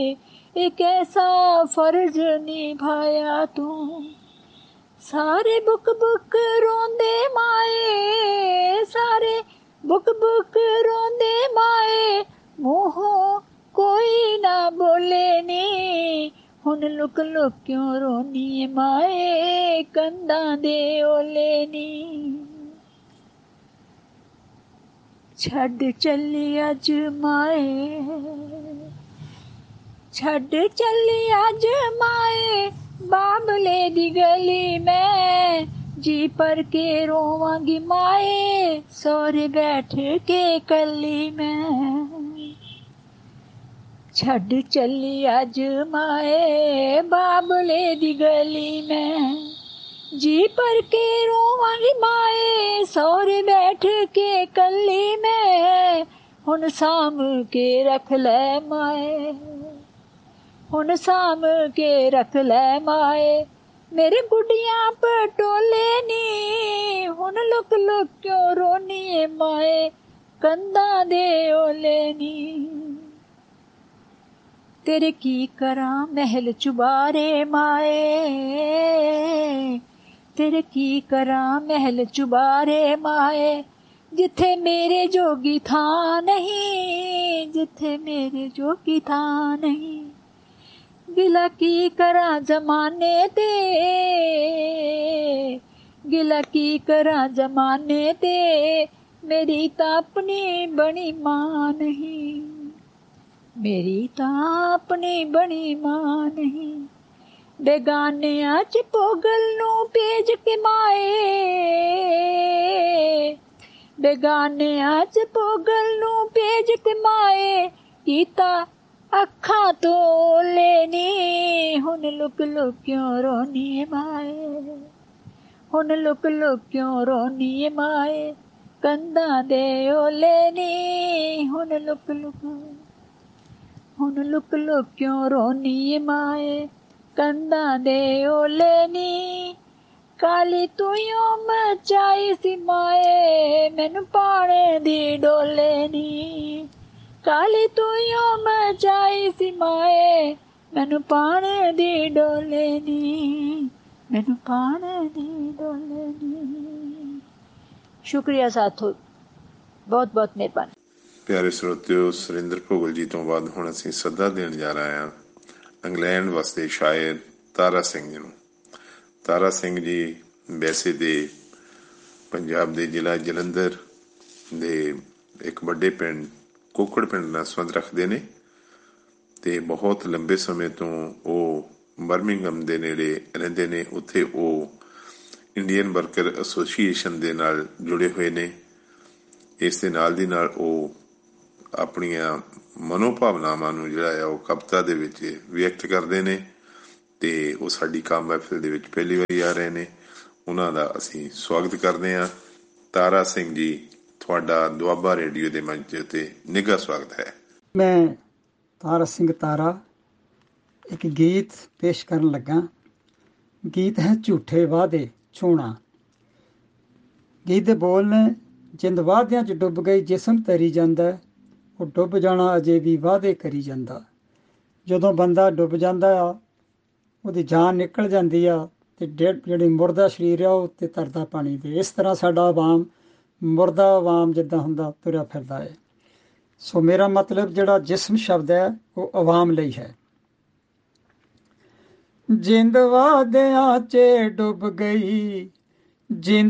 एक ऐसा फर्ज निभाया तू। सारे बुक बुक रोंदे माए, सारे बुक बुक रोंदे माए, मूहों कोई ना बोले नी। हुन लुक लुक क्यों रोनी माए, कंधां दे ओले नी। छड्ड चली अज माए, छड्ड चली अज माए, बाबले दी गली में। जी पर के रोवांगी माए, सोरे बैठ के कली में। छड्ड चली अज माए, बाबले दी गली में। जी पर के रोवांगी माए, सोरे बैठ के कली में। हुन साम के रख ले माए, हुन साम के रख ले माए, मेरे गुडियां पटोले नी। हुन लुक लुक क्यों रोनी ए माए, कंधां दे ओले नी। तेरे की करां महल चुबारे माए, तेरे की करां महल चुबारे माए, जिथे मेरे जोगी थां नहीं, जिथे मेरे जोगी थां नहीं। गिला की करां जमाने ते, गिला की करां जमाने ते, मेरी तां अपनी बनी मां नहीं, मेरी तां अपनी बनी मां नहीं। बेगानियां च पोगल नूं भेज के माए, बेगानियां च पोगल नूं भेज के माए, कीता अखां तोले नी। हुन लुक लुक क्यों रोनी ए माए, हुन लुक लुक क्यों रोनी ए माए, कंधां दे ओले नी। हुन लुक लुक, हुन लुक लुक क्यों रोनी ए माए, कंधां दे ओले नी। काली तूं मचाई सी माए, मैनू पाने दी डोले नी। काली तूं मचाई सी माए, मैनू पाने दी डोले नी, मैनू पाने दी डोले नी। शुक्रिया साथो, बहुत बहुत मेहरबानी। प्यारे ਸਰੋਤਿਓ, ਸੁਰਿੰਦਰ ਭੋਗਲ ਜੀ ਤੋਂ ਬਾਅਦ ਹੁਣ ਅਸੀਂ ਸੱਦਾ ਦੇਣ ਜਾ ਰਹੇ ਹਾਂ ਇੰਗਲੈਂਡ ਵਸਦੇ ਸ਼ਾਇਰ ਤਾਰਾ ਸਿੰਘ ਜੀ ਨੂੰ। ਤਾਰਾ ਸਿੰਘ ਜੀ ਵੈਸੇ ਦੇ ਪੰਜਾਬ ਦੇ ਜ਼ਿਲ੍ਹਾ ਜਲੰਧਰ ਦੇ ਇੱਕ ਵੱਡੇ ਪਿੰਡ ਕੁੱਕੜ ਪਿੰਡ ਨਾਲ ਸੰਬੰਧ ਰੱਖਦੇ ਨੇ ਅਤੇ ਬਹੁਤ ਲੰਬੇ ਸਮੇਂ ਤੋਂ ਉਹ ਬਰਮਿੰਘਮ ਦੇ ਨੇੜੇ ਰਹਿੰਦੇ ਨੇ। ਉੱਥੇ ਉਹ ਇੰਡੀਅਨ ਵਰਕਰ ਐਸੋਸੀਏਸ਼ਨ ਦੇ ਨਾਲ ਜੁੜੇ ਹੋਏ ਨੇ। ਇਸ ਦੇ ਨਾਲ ਦੀ ਨਾਲ ਉਹ ਆਪਣੀਆਂ ਮਨੋਭਾਵਨਾਵਾਂ ਨੂੰ ਜਿਹੜਾ ਆ ਉਹ ਕਵਿਤਾ ਦੇ ਵਿੱਚ ਵਿਅਕਤ ਕਰਦੇ ਨੇ ਅਤੇ ਉਹ ਸਾਡੀ ਕਾਮ ਮਹਿਫਿਲ ਦੇ ਵਿੱਚ ਪਹਿਲੀ ਵਾਰੀ ਆ ਰਹੇ ਨੇ। ਉਹਨਾਂ ਦਾ ਅਸੀਂ ਸਵਾਗਤ ਕਰਦੇ ਹਾਂ। ਤਾਰਾ ਸਿੰਘ ਜੀ, ਤੁਹਾਡਾ ਦੁਆਬਾ ਰੇਡੀਓ ਦੇ ਮੰਚ ਉੱਤੇ ਨਿੱਘਾ ਸਵਾਗਤ ਹੈ। ਮੈਂ ਤਾਰਾ ਸਿੰਘ ਤਾਰਾ ਇੱਕ ਗੀਤ ਪੇਸ਼ ਕਰਨ ਲੱਗਾ। ਗੀਤ ਹੈ ਝੂਠੇ ਵਾਅਦੇ ਛੋਣਾ। ਗੀਤ ਦੇ ਬੋਲ ਨੇ, ਜਿੰਦ ਵਾਅਦਿਆਂ 'ਚ ਡੁੱਬ ਗਈ ਜਿਸਮ ਤਰੀ ਜਾਂਦਾ, ਉਹ ਡੁੱਬ ਜਾਣਾ ਅਜੇ ਵੀ ਵਾਅਦੇ ਕਰੀ ਜਾਂਦਾ। ਜਦੋਂ ਬੰਦਾ ਡੁੱਬ ਜਾਂਦਾ ਆ, ਉਹਦੀ ਜਾਨ ਨਿਕਲ ਜਾਂਦੀ ਆ ਅਤੇ ਜਿਹੜੀ ਮੁਰਦਾ ਸਰੀਰ ਆ ਉਹ ਉੱਤੇ ਤਰਦਾ ਪਾਣੀ ਦੇ। ਇਸ ਤਰ੍ਹਾਂ ਸਾਡਾ ਆਵਾਮ ਮੁਰਦਾ ਆਵਾਮ ਜਿੱਦਾਂ ਹੁੰਦਾ ਤੁਰਿਆ ਫਿਰਦਾ ਹੈ। ਸੋ ਮੇਰਾ ਮਤਲਬ ਜਿਹੜਾ ਜਿਸਮ ਸ਼ਬਦ ਹੈ ਉਹ ਆਵਾਮ ਲਈ ਹੈ। ਜਿੰਦ ਵਾਅਦਿਆਂ 'ਚ ਡੁੱਬ ਗਈ, ਜਿੰਦ